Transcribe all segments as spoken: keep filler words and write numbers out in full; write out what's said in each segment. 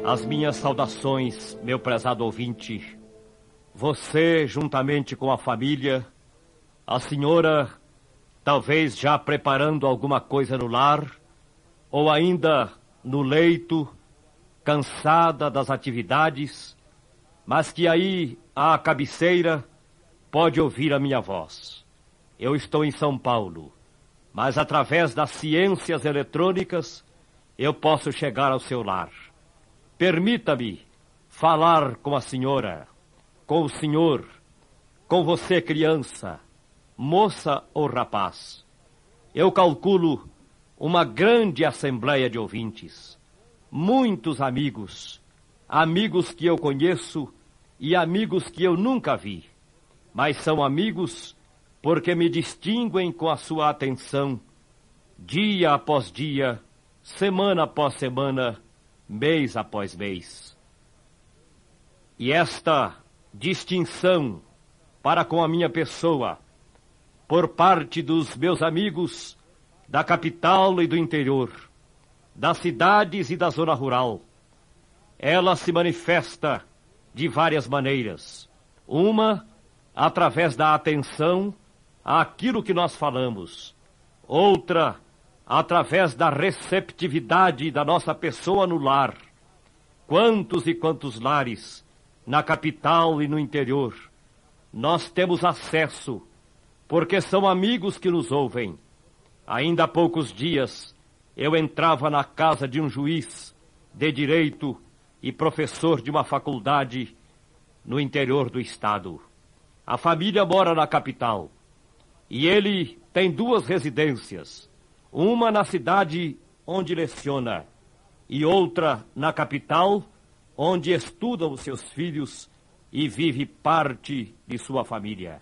As minhas saudações, meu prezado ouvinte. Você, juntamente com a família, a senhora, talvez já preparando alguma coisa no lar, ou ainda no leito, cansada das atividades, mas que aí, à cabeceira, pode ouvir a minha voz. Eu estou em São Paulo, mas através das ciências eletrônicas, eu posso chegar ao seu lar. Permita-me falar com a senhora, com o senhor, com você, criança, moça ou rapaz. Eu calculo uma grande assembleia de ouvintes, muitos amigos, amigos que eu conheço e amigos que eu nunca vi, mas são amigos porque me distinguem com a sua atenção, dia após dia, semana após semana, mês após mês. E esta distinção para com a minha pessoa, por parte dos meus amigos da capital e do interior, das cidades e da zona rural, ela se manifesta de várias maneiras. Uma, através da atenção àquilo que nós falamos. Outra, através da receptividade da nossa pessoa no lar. Quantos e quantos lares, na capital e no interior, nós temos acesso, porque são amigos que nos ouvem. Ainda há poucos dias, eu entrava na casa de um juiz de direito e professor de uma faculdade no interior do estado. A família mora na capital, e ele tem duas residências, uma na cidade onde leciona e outra na capital, onde estudam os seus filhos e vive parte de sua família.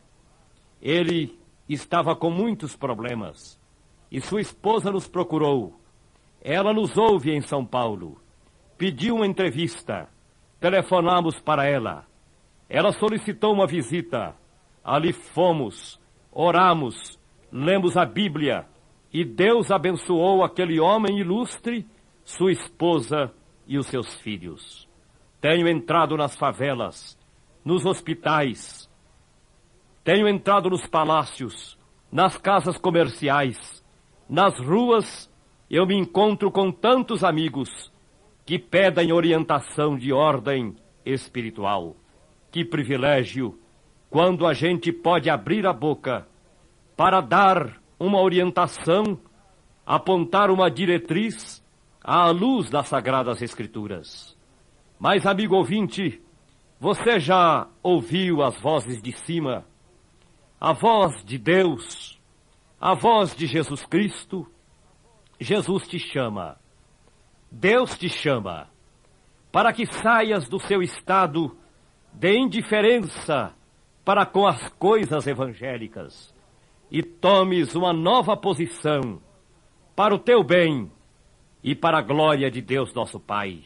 Ele estava com muitos problemas e sua esposa nos procurou. Ela nos ouve em São Paulo. Pediu uma entrevista. Telefonamos para ela. Ela solicitou uma visita. Ali fomos, oramos, lemos a Bíblia e Deus abençoou aquele homem ilustre, sua esposa e os seus filhos. Tenho entrado nas favelas, nos hospitais, tenho entrado nos palácios, nas casas comerciais, nas ruas. Eu me encontro com tantos amigos que pedem orientação de ordem espiritual. Que privilégio quando a gente pode abrir a boca para dar uma orientação, apontar uma diretriz à luz das Sagradas Escrituras. Mas, amigo ouvinte, você já ouviu as vozes de cima? A voz de Deus, a voz de Jesus Cristo. Jesus te chama, Deus te chama, para que saias do seu estado de indiferença para com as coisas evangélicas e tomes uma nova posição para o teu bem e para a glória de Deus nosso Pai.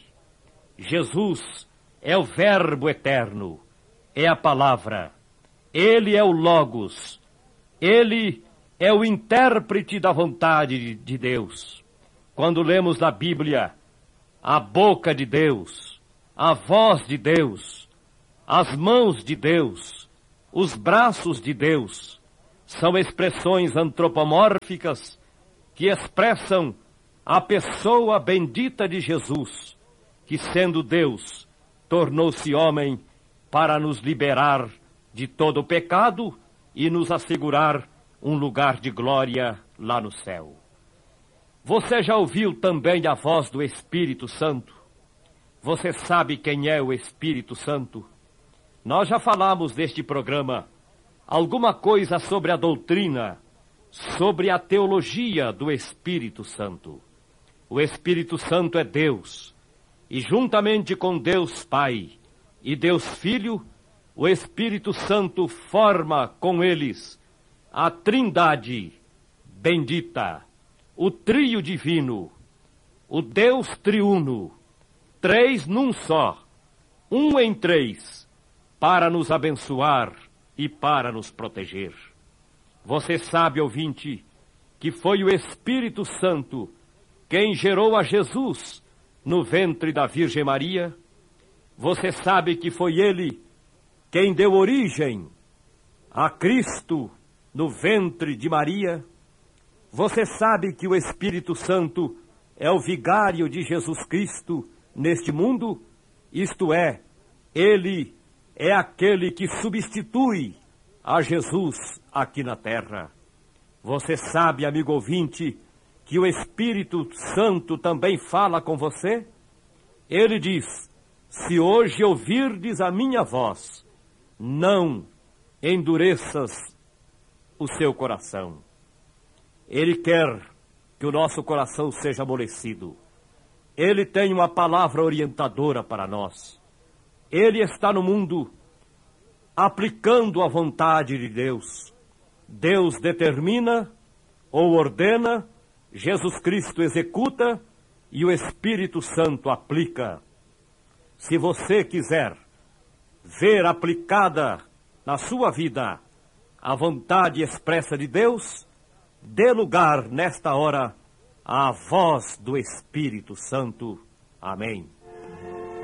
Jesus é o Verbo eterno, é a palavra, Ele é o Logos, Ele é o intérprete da vontade de Deus. Quando lemos na Bíblia a boca de Deus, a voz de Deus, as mãos de Deus, os braços de Deus, são expressões antropomórficas que expressam a pessoa bendita de Jesus, que, sendo Deus, tornou-se homem para nos liberar de todo o pecado e nos assegurar um lugar de glória lá no céu. Você já ouviu também a voz do Espírito Santo? Você sabe quem é o Espírito Santo? Nós já falamos neste programa alguma coisa sobre a doutrina, sobre a teologia do Espírito Santo. O Espírito Santo é Deus, e juntamente com Deus Pai e Deus Filho, o Espírito Santo forma com eles a Trindade bendita, o trio divino, o Deus triuno, três num só, um em três, para nos abençoar e para nos proteger. Você sabe, ouvinte, que foi o Espírito Santo quem gerou a Jesus no ventre da Virgem Maria, você sabe que foi ele quem deu origem a Cristo no ventre de Maria. Você sabe que o Espírito Santo é o vigário de Jesus Cristo neste mundo, isto é, ele é aquele que substitui a Jesus aqui na terra. Você sabe, amigo ouvinte, que o Espírito Santo também fala com você? Ele diz: se hoje ouvirdes a minha voz, não endureças o seu coração. Ele quer que o nosso coração seja amolecido. Ele tem uma palavra orientadora para nós. Ele está no mundo aplicando a vontade de Deus. Deus determina ou ordena, Jesus Cristo executa e o Espírito Santo aplica. Se você quiser ver aplicada na sua vida a vontade expressa de Deus, dê lugar nesta hora à voz do Espírito Santo. Amém.